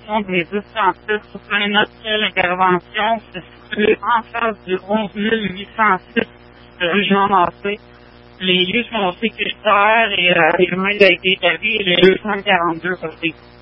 l'arrestation des 10 scientifiques sur une autre intervention se situe en face du 11 806 rue Jean-Massé. Les lieux sont sécuritaires et les humains ont été établis et les 242 côtés.